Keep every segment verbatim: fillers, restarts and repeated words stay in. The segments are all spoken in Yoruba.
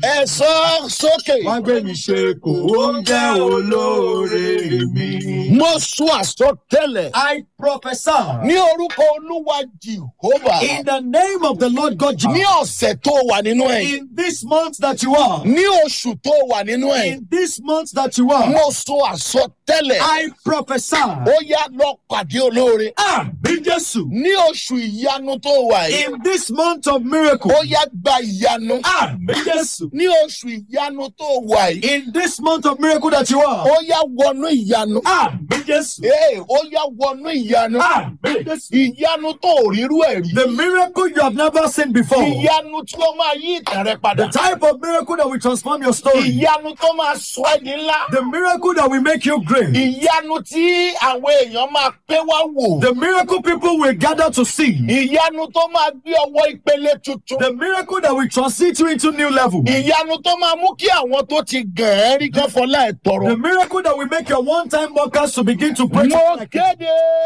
Ẹ sọ sókè. Wá gbé mi ṣe kò oúnjẹ olóore mi. Mo sọ àsọtẹ́lẹ̀. I prophesy Ní orúkọ Olúwa Jehovah. in the name of the Lord God Ní Jehovah. ọ̀sẹ̀ tó wà nínú ẹ̀. In this month that you are, Ní oṣù tó wà nínú ẹ̀. in this month that you are, Mo sọ àsọtẹ́lẹ̀. I prophesy. Ó yá lọ pàdé olóore. Àmín Jésù. Ní oṣù ìyanu tó wà yìí. In this month of miracle. Ó yá gba ìyanu. Àmín Jésù. Ní oṣù ìyanu tó wà yìí. In this month of miracle that you are. Ó yá wọnú ìyanu. Àmín Jésù. Ee, ó yá wọnú ìyanu. Àmín Jésù. Ìyanu tó ò rírú ẹ̀ rí. The miracle you have never seen before. Ìyanu tí ó máa yí ìtàn rẹ The padà. type of miracle that will transform your story. Ìyanu tó máa sọ ẹ́ di ńlá. The miracle that will make you great. Ìyanu tí àwọn èèyàn máa pé wá wò. The miracle people will gather to see. Ìyanu tó máa gbé ọwọ́ ìpele tuntun. The miracle that will transit you into new level. Ìyanu tó máa mú kí àwọn tó ti gàn ẹ́ rí kan fọlá ẹ̀ tọrọ. The miracle that will make your one-time workers to begin to pray. Mo kéde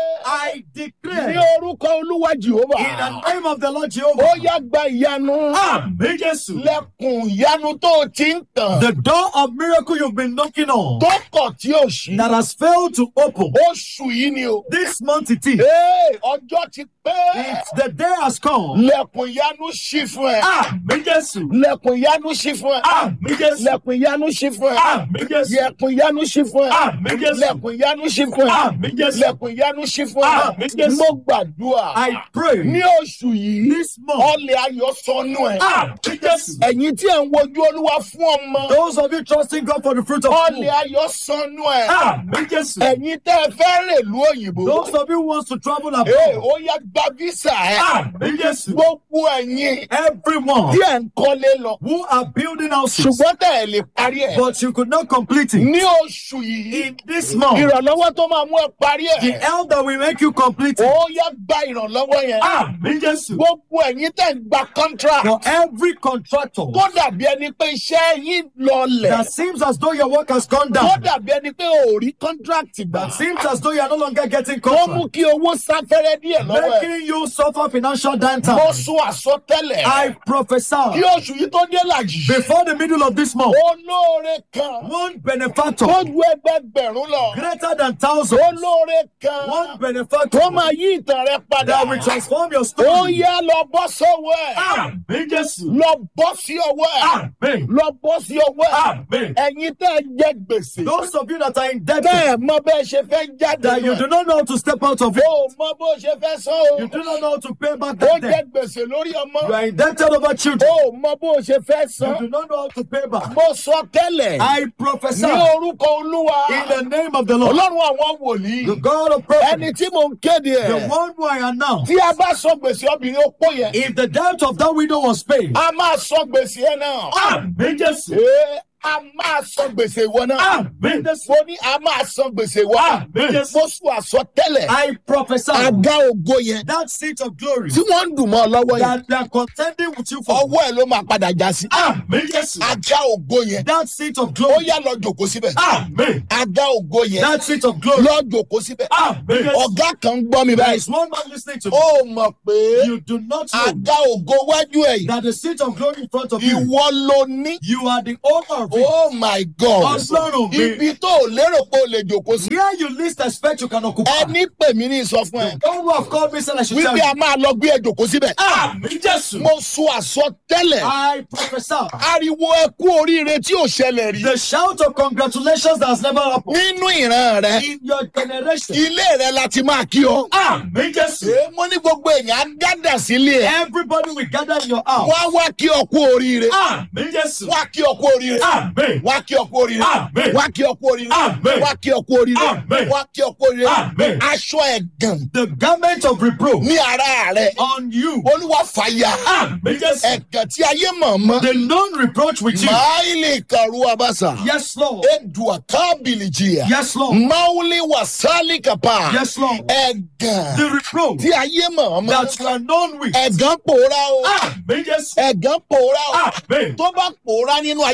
I ní declare orúkọ Olúwa in Jehovah. the name of the Lord Ó Jehovah. yá gba ìyanu. Àmín Jésù. Lẹ́kùn ìyanu tó o ti ń tàn. The door of miracle you've been knocking on Tó kọ̀ tí ò ṣí. that has failed to open. Oṣù yìí ni o. This month it is. Ee, ọjọ́ ti pé. It's the day has come. Lẹ́kùn ìyanu ṣí fún ẹ. Àmín Jésù. Lẹ́kùn ìyanu ṣí fún ẹ. Àmín Jésù. Lẹ́kùn ìyanu ṣí fún ẹ. Àmín Jésù. Lẹ́kùn ìyanu ṣí fún ẹ. Àmín Jésù. Lẹ́kùn ìyanu ṣí fún ẹ. Àmín Jésù. Lẹ́kùn ìyanu ṣí fún ẹ. Àmín Jésù. Mo gbàdúrà. I pray Ní oṣù yìí, this month. ọlẹ̀ ayọ̀ sọnù ẹ̀. Àmín Jésù. Ẹ̀yin tí ẹ̀ ń wojú Olúwa fún ọmọ. Those of you trusting God for the fruit of Ọlẹ̀ womb. ayọ̀ sọnù ẹ̀. Àmín Jésù. Ẹ̀yin tẹ́ ẹ fẹ́ rè lú òyìnbó. Those of you who wants to travel abroad. Ee, ó yá gba visa ẹ̀. Àmín Jésù. Gbogbo ẹ̀yin Everyone tí ẹ̀ ń kọ́lé lọ. who are building houses, Ṣùgbọ́n tẹ̀ ẹ̀ lè parí ẹ̀. but you could not complete it. Ní oṣù yìí, In this month, ìrànlọ́wọ́ tó máa mú ẹ parí the ẹ̀. help that will make you complete it. Ó yá gba ìrànlọ́wọ́ yẹn. Àmín Jésù. Gbogbo ẹ̀yin tẹ̀ ń gba contract. For every contractor Tó dàbí ẹni pé iṣẹ́ yín lọlẹ̀. that seems as though your work has gone Tó down, dàbí ẹni pé ò rí contract gbà. that seems as though you are no longer getting Tó mú contract, kí owó sáfẹ́rẹ́ díẹ̀ lọ́wọ́ ẹ̀. making you suffer financial Mo downtime. sún àsọtẹ́lẹ̀. I Kí prophesy oṣù yìí tó dé làjì. before the middle of this month, Olóore kan. one benefactor Tó ju ẹgbẹgbẹ̀rún lọ. greater than thousands, Olóore kan. one benefactor Tó máa yí ìtàn rẹ padà. that will transform your Ó story. yá lọ bọ́ sọ́wọ́ ẹ̀. Àmín Jésù. Lọ bọ́ sí ọwọ́ ẹ̀. Àmín. Lọ bọ́ sí ọwọ́ ẹ̀. Àmín. Ẹ̀yin tẹ́ ẹ jẹ gbèsè. Those of you that are indebted, Bẹ́ẹ̀ mọ bẹ́ẹ̀ ṣe fẹ́ jáde. that you do not know how to step out of it, O mọ bó ṣe fẹ́ sán o. you do not know how to pay back Ó that jẹ debt, gbèsè lórí ọmọ. you are indebted over children, O mọ bó ṣe fẹ́ you san. do not know how to pay back. Mo sọ tẹ́lẹ̀. I prophesy Ní orúkọ Olúwa. in the name of the Lord, Ọlọ́run àwọn wòlíì. the God of Ẹni prophets, tí mò ń kéde the ẹ̀. one who I announce. Tí a bá sọ gbèsè obìnrin opó yẹn. If the debt of that widow was paid, A máa sọ gbèsè ẹ náà. Àmín Jésù. Ee, a máa sọ gbèsè ìwọ náà. Àmín Jésù. Mo ní a máa sọ gbèsè ìwọ náà. Àmín Jésù. Mo sùn àsọtẹ́lẹ̀. I prophesy Àga ògo yẹn. that seat of glory Tí wọ́n ń dùn mọ́ ọ lọ́wọ́ yẹn. that they are contending with you for. Ọwọ́ ẹ̀ ló máa padà já sí. Àmín Jésù. Àga ògo yẹn. That seat of Ó glory. yá lọ jòkó síbẹ̀. Amen. Àga ògo yẹn. That seat of glory. Lọ jòkó síbẹ̀. Amen. Ọ̀gá kan ń gbọ́ mi There báyìí. is one man listening to me. Ó mọ̀ pé You do not know àga ògo wájú ẹ̀ yìí. that the seat of glory in front of you, Ìwọ ló ní. you are the owner of it. Oh my God. Ọlọ́run mi. Ibi tó o lérò pé o lè jòkó sí. Where you least expect you can occupy. Ẹni pè mí ní sọ fún ẹ. God who have called me said I should tell Wípé you. a máa lọ gbé ẹ jòkó síbẹ̀. Àmín Jésù. Mo sọ àsọtẹ́lẹ̀. I prophesy. Ariwo ẹkú oríire tí ò ṣẹlẹ̀ rí. The shout of congratulations that has never happened Nínú ìran rẹ. in your generation. Ilé rẹ láti máa kí ọ. Àmín Jésù. Ṣé mo ní gbogbo èèyàn á gádà sílé ẹ? Everybody will gather in your house. Wá wá kí ọ kú oríire. Àmín Jésù. Wá kí ọ kú oríire. Àmín. Wá kí ọ kú oríire. Àmín. Wá kí ọ kú oríire. Àmín. Wá kí ọ kú oríire. Àmín. Wá kí ọ kú oríire. Àmín. Aṣọ ẹ̀gàn The garment of reproach ní ara rẹ. on you. Olúwa fàyà. Àmín Jésù. Ẹ̀gàn tí ayé mọ̀ mọ́. The non-reproach with you. Máìlì kàrú abasa. Yes, Lord. Edua kábìlì jìyà. Yes, Lord. Máwùlì wàsálì kàpá. Yes, Lord. Ẹ̀gàn The reproach tí ayé mọ̀ mọ́. that you are known with. Ẹ̀gàn pòórá o. Àmín Jésù. Ẹ̀gàn pòórá o. Àmín. Tó bá pòórá nínú ayé námánì.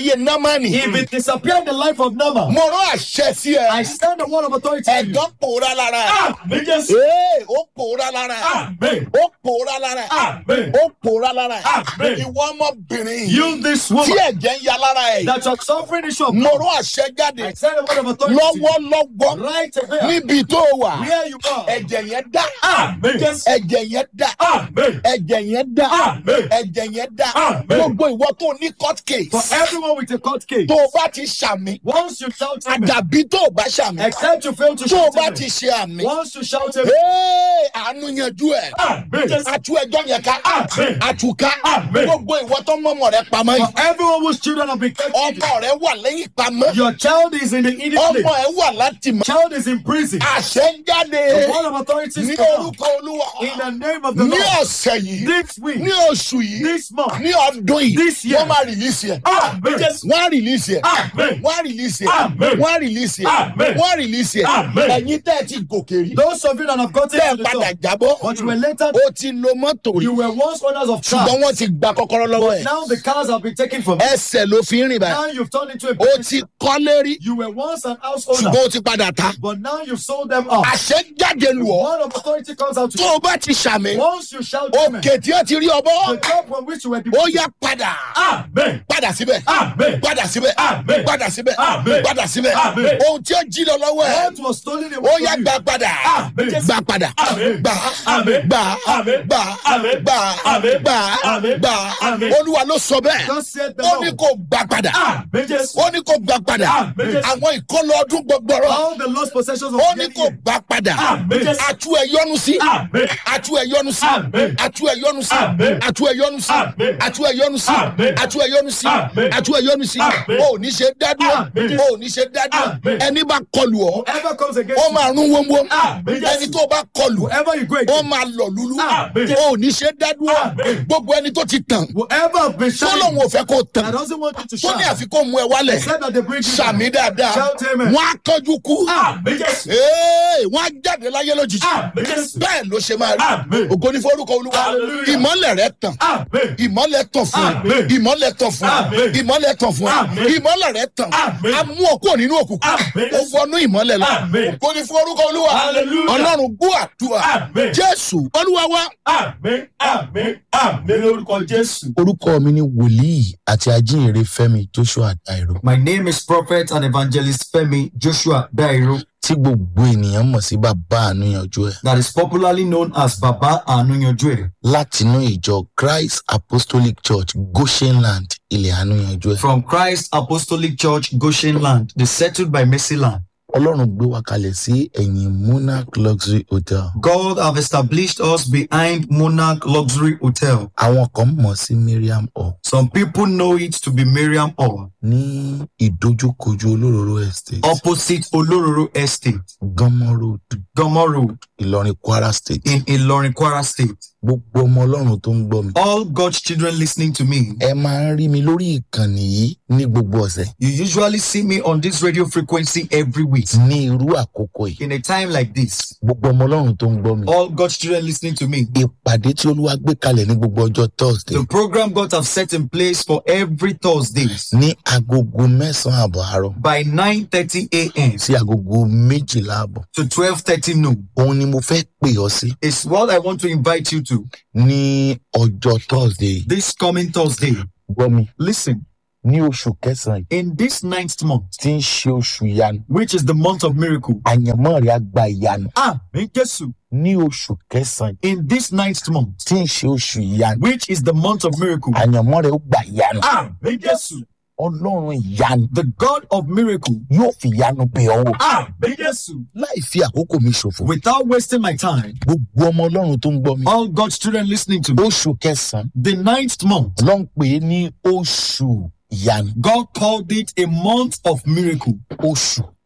Námánì. If it disappear in the life of Naaman, Mo rán àṣẹ sí ẹ. I stand the word of authority. to you. Ẹ̀gán pòórá lára ẹ̀. Amen. Yes. Ee, ó pòórá lára ẹ̀. Amen. Ó pòórá lára ẹ̀. Amen. Ó pòórá lára ẹ̀. Amen. Ìwọ ọmọbìnrin yìí. You, this Tí woman, ẹ̀jẹ̀ ń ya lára ẹ̀. that your suffering issue of Mo blood, rán àṣẹ jáde. I stand the word of authority. to you. Lọ́wọ́lọ́wọ́ Right there, níbi tó wà. where you are. Ẹ̀jẹ̀ yẹn dá. Amen. Yes. Ẹ̀jẹ̀ yẹn dá. Amen. Ẹ̀jẹ̀ yẹn dá. Amen. Ẹ̀jẹ̀ yẹn dá. Amen. Gbogbo ìwọ tó ní court For case. everyone with a court case, Tó o bá ti ṣàmì. once you shout amen, Àdàbí tó o bá ṣàmì. except you fail to Tó o shout bá amen, ti ṣe àmì. once you shout amen, Ee, àánú yanjú ẹ̀. amen. Yes. Àtú ẹjọ́ yẹn ká. Amen. Àtúká. Amen. Gbogbo ìwọ tó mọ́mọ́ rẹ pamọ́ For yìí. everyone whose children have been kept, Ọmọ rẹ wà lẹ́yìn pamọ́. your child is in the hidden Ọmọ place. ẹ wà láti mọ́. Child is in prison. Àṣẹ ń jáde. The word of authority Ní is come out. orúkọ Olúwa. In the name of the Ní Lord. ọ̀sẹ̀ yìí. This week, Ní oṣù yìí. this month, Ní ọdún yìí. This year. Wọ́n máa rìlíìsì ẹ̀. Amen. Yes. Wọ́n á rìlíìsì ẹ̀. Amen. Wọ́n á rìlíìsì ẹ̀. Amen. Wọ́n á rìlíìsì ẹ̀. Amen. Wọ́n á rìlíìsì ẹ̀. Amen. Ẹ̀yin tẹ́ ẹ ti gòkè rí. Those of you that have gotten Tẹ́ to ẹ the padà top, jábọ́. but you were later, Ó ti lo mọ́tò rí. you were once owners of cars. Ṣùgbọ́n wọ́n ti gba kọ́kọ́rọ́ lọ́wọ́ ẹ̀. Now the cars have been taken from you. Ẹsẹ̀ ló fi ń rìn báyìí. Now you've turned into a Ó business. ti kọ́lé rí. You were once an house owner, Ṣùgbọ́n ó ti padà ta. but now you've sold them out. Àṣẹ jáde lù ọ́. Word of authority comes out to Tó you. o bá ti ṣàmì. Once you shout amen, Òkè tí ó ti rí the ọbọ̀. job from which you were Ó demoted. yá padà. Amen. Padà síbẹ̀. Amen. Padà síbẹ̀. Amen. Padà síbẹ̀. Amen. Padà síbẹ̀. Amen. Ohun tí ó jí lọ lọ́wọ́ ẹ̀. What was stolen Ó away yá from you? gbà padà. Amen. Gbà padà. Amen. Gbà. Amen. Gbà. Amen. Gbà. Amen. Gbà. Amen. Gbà. Amen. Gbà. Amen. Olúwa ló sọ bẹ́ẹ̀. Just said the Ó ní Lord. kó gbà padà. Amen. Yes. Ó ní kó gbà padà. Amen. Àwọn ìkọlọ ọdún gbọgbọrọ. All the lost possessions of Ó the ní kó enemy. gbà padà. Amen. Àtú ẹ yọ́nú sí. Amen. Àtú ẹ yọ́nú sí. Amen. Àtú ẹ yọ́nú sí. Amen. Àtú ẹ yọ́nú sí. Amen. Àtú ẹ yọ́nú sí. Amen. Àtú ẹ yọ́nú sí. Amen. Àtú ẹ yọ́nú sí. Amen. O ò ní ṣe dádúró. Amen. O ò ní ṣe dádúró. Amen. Ẹni bá kọlù ọ́. Whoever comes against Ó you, máa rún wọ́nwọ́n. Amen. Ẹni tó bá kọlù. whoever you go Ó against, máa lọ lulú. Amen. O ò ní ṣe dádúró. Amen. Gbogbo ẹni tó ti tàn. whoever has been Tó lóun shining, ò fẹ́ kó that tàn. doesn't want you to Tó ní shine, àfi kó mú ẹ wálẹ̀. except that they bring you down. Sàmì dáadáa. Shout amen. Wọ́n á kánjú kú. Amen. Yes. Ee, wọ́n á jáde láyé lójijì. Amen. Yes. Bẹ́ẹ̀ ló ṣe máa rí. Amen. Ògo ní forúkọ Olúwa. Hallelujah. Ìmọ́lẹ̀ rẹ̀ tàn. Amen. Ìmọ́lẹ̀ tàn fún ẹ. Amen. Ìmọ́lẹ̀ tàn fún ẹ. Amen. Ìmọ́lẹ̀ tàn fún ẹ. Amen. Ìmọ́lẹ̀ rẹ̀ tàn. Amen. A mú ọ kúrò nínú òkùnkùn. Amen. Ó wọnú ìmọ́lẹ̀ lọ. Amen. Ògo ní forúkọ Olúwa. Hallelujah. Ọlọ́run gbọ́ àdúrà. Amen. Jésù Olúwa wa. Amen. Amen. Amen. Lórúkọ Jésù. Orúkọ mi ni wòlíì àti ajínrere Fẹ́mi Joshua Dairo. My name is Prophet and Evangelist Femi Joshua Dairo, Tí gbogbo ènìyàn mọ̀ sí bàbá àánúyanjú ẹ̀. that is popularly known as Baba Anunyojue, Látinú ìjọ Christ Apostolic Church Goshenland ilẹ̀ àánúyanjú ẹ̀. from Christ Apostolic Church, Goshen Land, the settled by Mercy Land. Ọlọ́run gbé wa kalẹ̀ sí ẹ̀yìn Monarch Luxury Hotel. God have established us behind Monarch Luxury Hotel. Àwọn kan mọ̀ sí Miriam Hall Some people know it to be Miriam Hall, ní ìdójúkojú Olóróró Estate, opposite Olororo Estate, Gánmọ́ Road, Gomo Road, Ìlọrin, Kwara State. in Ilorin, Kwara State. Gbogbo ọmọ Ọlọ́run tó ń gbọ́ mi. All God's children listening to me, Ẹ máa ń rí mi lórí ìkànnì yìí ní gbogbo ọ̀sẹ̀ you usually see me on this radio frequency every week. ní irú àkókò yìí. In a time like this, Gbogbo ọmọ Ọlọ́run tó ń gbọ́ mi. all God's children listening to me, Ìpàdé tí Olúwa gbé kalẹ̀ ní gbogbo ọjọ́ Thursday the program God have set in place for every Thursdays ní agogo mẹ́sàn-án àbọ̀ àárọ̀ by nine thirty a.m. sí agogo méjìlá àbọ̀. to twelve thirty noon Òun ni mo fẹ́ pè ọ́ sí is what I want to invite you to ní ọjọ́ Thursday. this coming Thursday. Gbọ́ mi Listen, ní oṣù kẹsàn-án yìí in this ninth month, tí ń ṣe oṣù ìyanu. which is the month of miracle. Àyànmọ́ rẹ̀ á gba ìyanu. Amen. Jesus. Ní oṣù kẹsàn-án yìí In this ninth month, tí ń ṣe oṣù ìyanu. which is the month of miracle. Àyànmọ́ rẹ̀ ó gba ìyanu. Amen. Jesus. Ọlọ́run ìyanu The God of miracle. yóò fi ìyanu bẹ̀ ọ́ wò. Amen. Jesus. Láì fi àkókò mi ṣòfò. Without wasting my time, Gbogbo ọmọ Ọlọ́run tó ń gbọ́ mi. all God's children listening to me, Oṣù kẹsàn-án the ninth month, ló ń pè é ní oṣù ìyanu. God called it a month of miracle. Oṣù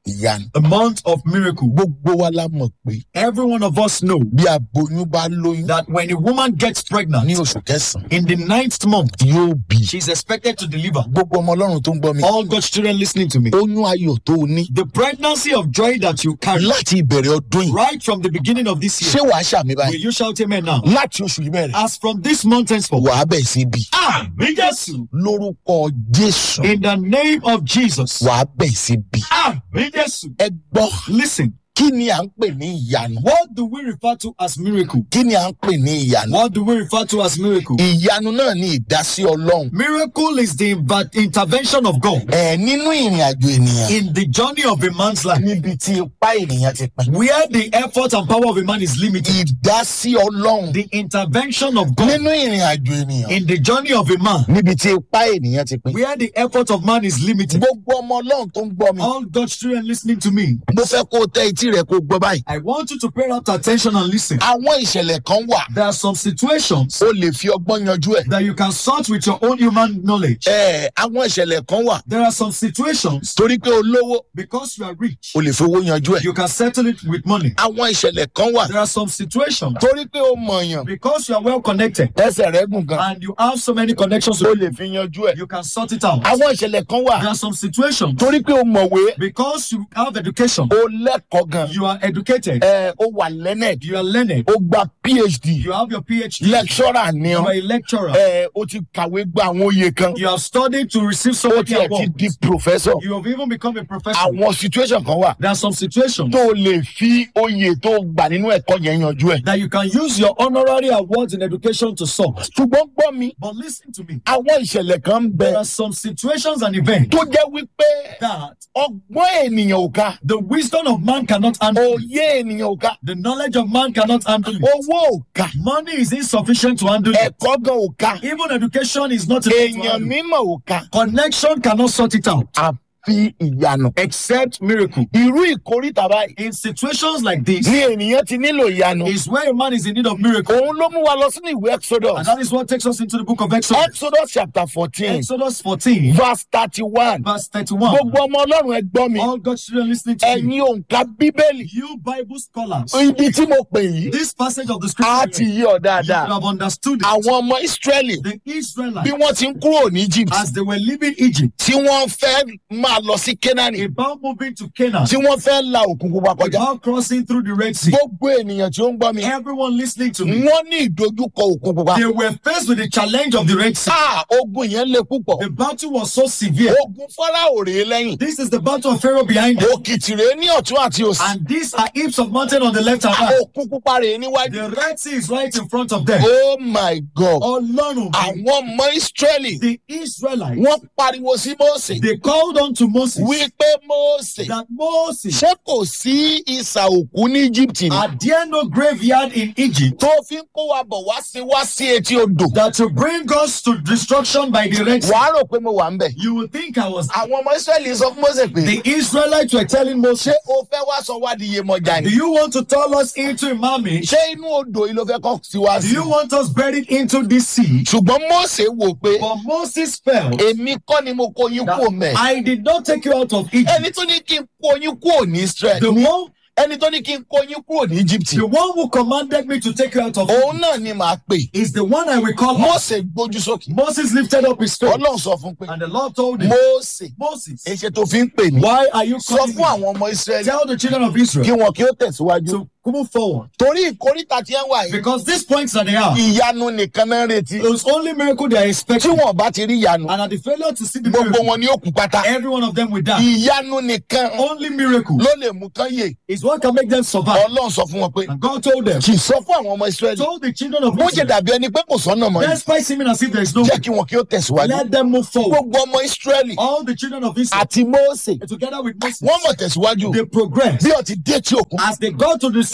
ìyanu. a month of miracle. Gbogbo wa la mọ̀ pé Every one of us know bí aboyún bá lóyún that when a woman gets pregnant ní oṣù kẹsàn-án in the ninth month, yóò bí. she's expected to deliver. Gbogbo ọmọ Ọlọ́run tó ń gbọ́ mi. All God's children listening to me, Oyún ayọ̀ tó o ní the pregnancy of joy that you carry láti ìbẹ̀rẹ̀ ọdún yìí. right from the beginning of this Ṣé year, wàá ṣàmì will báyìí? you shout amen now? Láti oṣù yìí bẹ̀rẹ̀. As from this month henceforth, Wàá bẹ̀ sí bí. Àmín Jésù. Lórúkọ Jésù. In the name of Jesus. Wàá bẹ̀ sí bí. Àmín Jésù. Ẹ gbọ́. Listen, Kí ni à ń pè ní ìyanu? what do we refer to as miracle? Kí ni à ń pè ní ìyanu? What do we refer to as miracle? Ìyanu náà ni ìdásí Ọlọ́run. Miracle is the inv- intervention of God Ẹ nínú ìrìn àjò ènìyàn. in the journey of a man's life, Níbi tí ipá ènìyàn ti pín. where the effort and power of a man is limited. Ìdásí Ọlọ́run. The intervention of God Nínú ìrìn àjò ènìyàn. in the journey of a man, Níbi tí ipá ènìyàn ti pín. where the effort of man is limited. Gbogbo ọmọ Ọlọ́run tó ń gbọ́ mi. All God's children listening to me, Mo fẹ́ kó o tẹ etí rẹ kó o gbọ́ báyìí. I want you to pay out attention and listen. Àwọn ìṣẹ̀lẹ̀ kan wà. There are some situations O lè fi ọgbọ́n yanjú ẹ̀. that you can sort with your own human knowledge. Ẹ àwọn ìṣẹ̀lẹ̀ kan wà. There are some situations, Torí pé o lówó, because you are rich, o lè fi owó yanjú ẹ̀. you can settle it with money. Àwọn ìṣẹ̀lẹ̀ kan wà. There are some situations, Torí pé o mọ̀yàn, because you are well connected ẹsẹ̀ rẹ̀ gùn gan. and you have so many connections, O with lè fi yanjú ẹ̀. you can sort it out. Àwọn ìṣẹ̀lẹ̀ kan wà. There are some situations, Torí pé o mọ̀wé, because you have education, o lẹ́kọ̀ọ́ gan. you are educated, Ẹ o wà learned. you are learned, O gba P H D. you have your PhD, Lecturer ni you ọ́. are a lecturer, Ẹ o ti kàwé gba àwọn oyè kan. you have studied to receive so O many tiẹ̀ ti di awards, professor. you have even become a professor. Àwọn situation kan wà. There are some situations Tó o lè fi oyè tó o gbà nínú ẹ̀kọ́ yẹn yanjú ẹ̀. that you can use your honorary awards in education to solve. Ṣùgbọ́n gbọ́ mi, But listen to me. àwọn ìṣẹ̀lẹ̀ kan ń bẹ There are some situations and events tó jẹ́ wípé that ọgbọ́n ènìyàn ò ká, the wisdom of man cannot handle. òye ènìyàn ò ká, The knowledge of man cannot handle it. owó ò ká, Money is insufficient to handle it. ẹ̀kọ́ gan ò ká, Even education is not enough to èèyàn handle. mímọ̀ ò ká. Connection cannot sort it out Àfi ìyanu. except miracle. Irú ìkórìtà báyìí In situations like this ni ènìyàn ti nílò ìyanu. is where a man is in need of miracle. Òun ló mú wa lọ sínú ìwé And Exodus. that is what takes us into the book of Exodus. Exodus chapter fourteen Exodus fourteen, verse thirty-one. verse thirty-one. Gbogbo ọmọ Ọlọ́run ẹ gbọ́ mi. All God's children listening to me. Ẹ̀yin òǹkà Bíbélì. You Bible scholars, Ibi tí mo pè yìí, this passage of the á scripture, ti you yí ọ dáadáa. have understood it. Àwọn ọmọ Ísírẹ́lì The bí Israelites, wọ́n ti ń kúrò ní Egypt as they were leaving Egypt, tí wọ́n fẹ́ máa lọ sí Kénáánì about moving to Canaan, tí wọ́n fẹ́ la òkun pupa kọjá. about crossing through the Red Sea, Gbogbo ènìyàn tí ó ń gbọ́ mi, everyone listening to me, wọ́n ní ìdojúkọ òkun pupa. they were faced with the challenge of the Red Sea. Ah, ogun yẹn le púpọ̀. The battle was so severe. Ogun Fáráò rèé lẹ́yìn. This is the battle of Pharaoh behind them. Òkìtì rèé ní ọ̀tún àti òsì. And these are heaps of mountain on the left and right. Òkun pupa rèé níwájú. The Red Sea is right in front of them. Oh my God. Ọlọ́run, Àwọn ọmọ Ísírẹ́lì the Israelites, wọ́n pariwo sí Mósè they called on to Moses wípé Mósè that Moses, ṣé kò sí ìsà òkú ní Egypt ni are there no graveyard in Egypt tó fi ń kó wa bọ̀ wá sí wá sí etí odò. that will bring us to destruction by the Red Sea? Wàá rò pé mo wà ń bẹ̀. You would think I was. Àwọn ọmọ Ísírẹ́lì sọ fún Mósè pé The Israelites were telling Moses, ṣé o fẹ́ wá sọ wá di Iyemọja do ni? you want to turn us into a mummy? Ṣé inú odò yìí ló fẹ́ kọ́ sí wá Do sí? you want us buried into this sea? Ṣùgbọ́n Mósè wò pé But Moses felt èmi kọ́ ni mo kó yín kúrò mẹ́. that I did not take you out of Ẹni Egypt. tó ní kí n kó yín kúrò ní Ísírẹ́lì. The one, Ẹni tó ní kí n kó yín kúrò ní Egypt. the one who commanded me to take you out of Òun Egypt náà ni màá pè. is the one I will call. Mósè gbójú sókè. Moses lifted up his face, Ọlọ́run sọ fún pé and the Lord told him, Mósè Moses, èṣe tó fi ń pè mí. why are you Sọ calling fún me? àwọn ọmọ Ísírẹ́lì Tell the children of kí Israel wọn kí ó tẹ̀síwájú. to move forward. Torí ìkórìtà tí ẹ ń wà yìí, Because these points that they are, ìyanu nìkan náà ń retí. it was only miracle they are Tí expecting. wọn bá ti rí ìyanu, And at the failure to see the gbogbo miracle, wọn ni ó kú pátá. every one of them will die. Ìyanu nìkan Only miracle ló lè mú kán yè. is what can make them survive. Ọlọ́run sọ fún wọn pé And God told them, kì í sọ fún àwọn ọmọ Ísírẹ́lì. told the children of Bó ṣe Israel, dàbí ẹni pé kò sọ́nà mọ́ yìí, despite seeming as if there is no, jẹ́ kí wọn kí ó tẹ̀síwájú. let them move forward. Gbogbo ọmọ Ísírẹ́lì All the children of Israel, àti Mósè together with Moses, wọ́n mọ̀ tẹ̀síwájú they progressed. bí ó ti dé tí òkun. As they got to the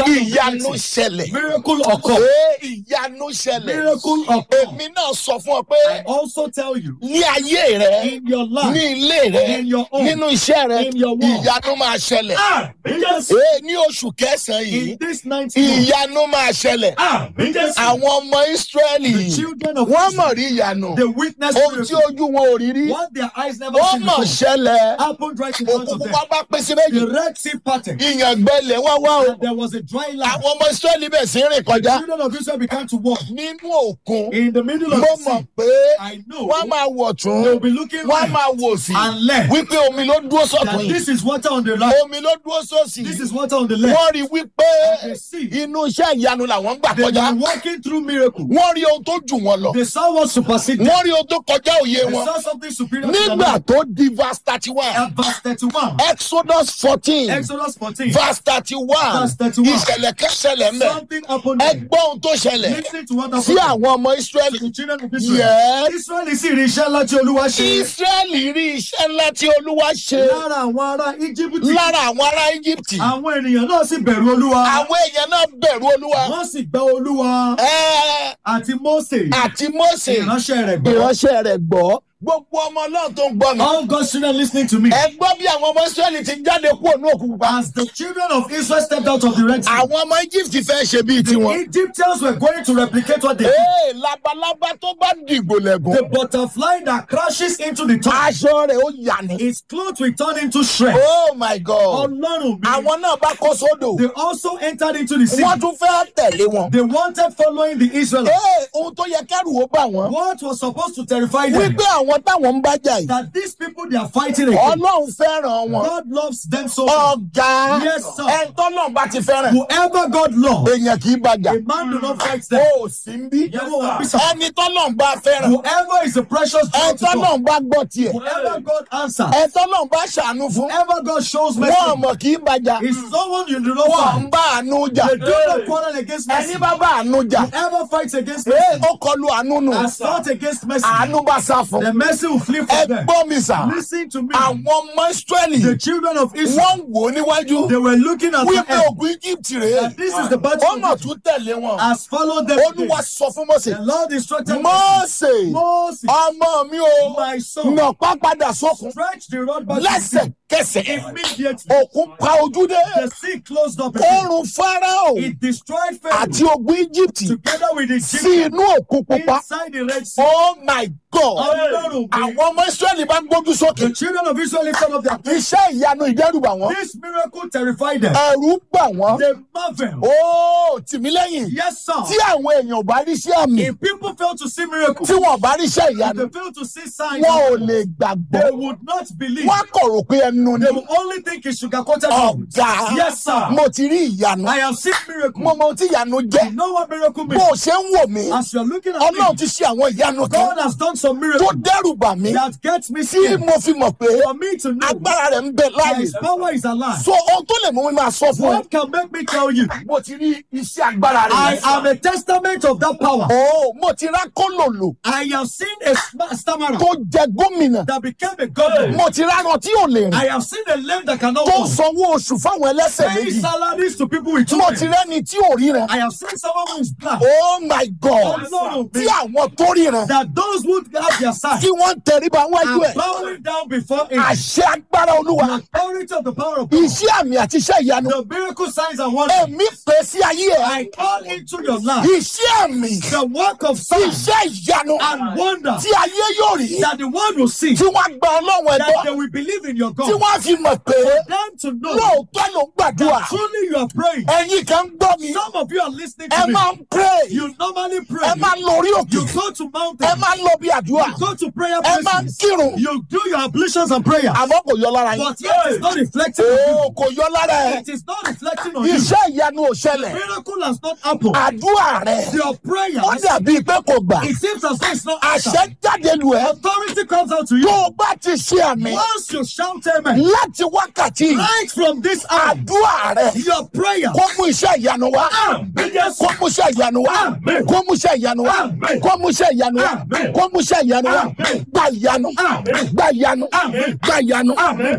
sign of the ìyanu blessing. ṣẹlẹ̀. Miracle occur. Ee, ìyanu ṣẹlẹ̀. Miracle occur. Èmi náà sọ fún ọ I pé also tell you, ní ayé rẹ, in your life, ní ilé rẹ, in your home, nínú iṣẹ́ rẹ, in your work. ìyanu máa ṣẹlẹ̀. ah, yes, Ee, ní oṣù kẹsàn-án in yìí, this ninth month, ìyanu máa ṣẹlẹ̀. ah, yes, Àwọn ọmọ Ísírẹ́lì the children of wọ́n Israel, mọ̀ rí ìyanu. the witness Ohun tí miracle, ojú wọn ò rí rí, what their eyes never ó seen mọ̀ before, ṣẹlẹ̀. happened right in front Òkú of them. pupa bá pín sí méjì. The Red Sea parted, Ìyàngbẹ́lẹ̀ wá wá o. and there was a dry land. Àwọn ọmọ Ísírẹ́lì bẹ̀ sí rìn The kọjá children of Israel began to walk nínú òkun. in the middle of Mo the mọ̀ sea. pé I know wọ́n máa wọ̀ tún, they will be looking wọ́n right máa wò sí. and left. Wípé omi ló dúró That sọ́tún yìí, this is water on the right, omi ló dúró sósì. this is water on the left. Wọ́n rí wípé And they see inú iṣẹ́ ìyanu làwọn ń gbà they kọjá. were walking through miracle. Wọ́n rí ohun tó jù wọ́n lọ. They saw what superseded. Wọ́n rí ohun tó kọjá òye They wọn. saw something superior to the Nígbà Lord. tó di verse thirty-one, At verse thirty-one, Exodus fourteen, Exodus fourteen, verse thirty-one, Verse thirty-one. ìṣẹ̀lẹ̀ kan ṣẹlẹ̀ mẹ́. something happened Ẹ there. gbọ́ ohun tó ṣẹlẹ̀ Listening to what sí happened àwọn ọmọ to Ísírẹ́lì. the children of Israel. Yes. Israel sì rí iṣẹ́ ńlá tí Olúwa ṣe Ísírẹ́lì rí iṣẹ́ ńlá tí Olúwa ṣe lára àwọn ará Íjíbítì. lára àwọn ará Íjíbítì. Àwọn ènìyàn náà sì bẹ̀rù Olúwa. Àwọn èèyàn náà bẹ̀rù Olúwa. Wọ́n sì gbà Olúwa Ẹ àti Mósè àti Mósè ìránṣẹ́ rẹ̀ gbọ́. ìránṣẹ́ rẹ̀ gbọ́. Gbogbo ọmọ náà tó ń gbọ́ mi. All God's children listening to me. Ẹ gbọ́ bí àwọn ọmọ Ísírẹ́lì ti jáde kúrò ní òkun pupa. As the children of Israel stepped out of the Red Sea, Àwọn ọmọ Íjíbítì fẹ́ ṣe bíi the tiwọn. Egyptians were going to replicate what they did. Ee, labalábá tó bá dìgbò lẹ̀gùn. The butterfly that crashes into the top, Aṣọ rẹ̀ ó yà ní. its clothes will turn into shreds. Oh my God. Ọlọ́run mi. Àwọn náà bá kó sódò. They also entered into the sea. Wọ́n tún fẹ́ tẹ̀lé wọn. They wanted following the Israelites. Ee, ohun tó yẹ kẹ́rù ó bà wọ́n. What was supposed to terrify them? Wípé àwọn táwọn ń bá jà yìí. That these people they are fighting against, Ọlọ́run fẹ́ràn wọn. God loves them so much. Ọ̀gá Yes, sir. ẹ̀ńtọ́ náà bá ti fẹ́ràn. Whoever God loves, Èèyàn kì í bàjà. a man do not fight them. O ò sí ń bí. Yes, sir. Ẹni tọ́lọ̀ ń bá fẹ́ràn. Whoever is a precious child to Ẹ̀ńtọ́ náà God, ń bá gbọ́ tiẹ̀. whoever God answers, Ẹ̀ńtọ́ náà ń bá ṣàánú fún. whoever God shows mercy, Wọ́n mọ̀ kì í bàjà. is someone you do not Wọ́n fight. ń bá àánú jà. They do not quarrel against mercy. Ẹni bá bá àánú jà. Whoever fights against Ee, mercy ó kọlu àánú nù. has fought against mercy. Àánú bá sá fún. The mercy will flee Ẹ from them. gbọ́ mi sà. Listen to me. Àwọn ọmọ Ísírẹ́lì The children of Israel, wọ́n ń wò ó níwájú. they were looking at the Wípé end. ògùn Íjíbítì rèé. That this is the battle Ó mọ̀ of tún tẹ̀lé wọn. has followed them. Olúwa today. sọ fún Mósè. The Lord instructed Mósè, Moses, ọmọ mi o, my son, nàpá padà sókun. stretch the rod back to the sea. Lẹ́sẹ̀kẹsẹ̀, Immediately, òkun pa ojú dé. the sea closed up again. Oòrùn Fáráò It destroyed Pharaoh àti ogun Íjíbítì together with the sí Egyptians inú òkun pupa. inside the Red Sea. Oh my God! Ọlọ́run mi. Àwọn ọmọ Ísírẹ́lì bá gbójú sókè. The children of Israel lifted up their face. Iṣẹ́ ìyanu ìdẹ́rùbà wọn. This miracle terrified them. Ẹ̀rù bà wọ́n. They marveled. Ó tìmílẹ́yìn. Yes, sir. Tí àwọn èèyàn ò bá rí iṣẹ́ àmì, If people fail to see miracles, tí wọn ò bá rí iṣẹ́ if ìyanu, they fail to see signs, wọn ò lè gbàgbọ́. they would not believe. Wọ́n kọ̀ rò pé ẹnu ni. They will only think it's sugar-coated. Ọ̀gá, Yes, sir. mo ti rí ìyanu. I have seen miracles. Mo mọ ohun tí ìyanu You jẹ́. know what miracle Bó means? o ṣe ń wò mí, As you're looking at Ọlọ́run me, ti ṣe àwọn ìyanu kan God has done some tó miracles dẹ́rù bà mí that gets me tí scared. mo fi mọ̀ pé For me to know agbára rẹ̀ ń bẹ that láàyè. His power is alive. So ohun tó lè mú mi máa sọ fún ẹ, What can make me tell you? mo ti rí iṣẹ́ agbára I rẹ̀. am a testament of that power. Ó mo ti rá kólòlò I have seen a sma- stammerer tó jẹ gómìnà. that became a governor. Mo ti rárán tí ò lè rìn I have seen a lame that cannot tó walk. sanwó oṣù fáwọn ẹlẹ́sẹ̀ Pay méjì. salaries to people with Mo ti children. rẹ́ni tí ò ríran. I have seen someone who is blind. Oh my God! Ọlọ́run Tí mi. àwọn tó ríran That those who have their sight tí wọ́n ń tẹríba wájú are ẹ̀. bowing down before Him. Àṣẹ agbára Olúwa. The authority of the power of God. Iṣẹ́ àmì àti iṣẹ́ ìyanu. The miracle signs and wonders. Èmi pè sí ayé ẹ̀. I call into your life Iṣẹ́ àmì, the work of signs iṣẹ́ ìyanu and wonders tí ayé yóò rí. that the world will see, Tí wọ́n gba Ọlọ́run that ẹ̀gbọ́. they will believe in your Tí God. wọ́n fi mọ̀ pé Them to know lóòótọ́ ló ń gbàdúrà. that truly you are praying. Ẹ̀yin kan ń gbọ́ mi. Some of you are listening Ẹ to me. máa ń pray. You normally pray. Ẹ máa ń lọ orí òkè. You go to Ẹ mountains. máa ń lọ bí àdúrà. You go to prayer Ẹ máa ń places. kírun. You do your ablutions and prayers. Àmọ́ kò yọ lára yín. But yet it's not reflecting on you. Oo, kò yọ lára ẹ̀. It is not reflecting on you. Iṣẹ́ ìyanu ò ṣẹlẹ̀. Miracle has not happened. Àdúrà rẹ̀. Your prayer, Ó dàbí pé kò gbà. it seems as though it's not Àṣẹ answered. jáde lù ẹ́. Authority comes out to you. Tó o bá ti ṣe àmì Once you shout amen, láti wákàtí right from this hour, àdúrà rẹ̀ your prayer, kó mú iṣẹ́ ìyanu wá. Kó mú iṣẹ́ ìyanu wá. Kó mú iṣẹ́ ìyanu wá. Kó mú iṣẹ́ ìyanu wá. Kó mú iṣẹ́ ìyanu wá. Gba ìyanu. Gba ìyanu. Gba ìyanu.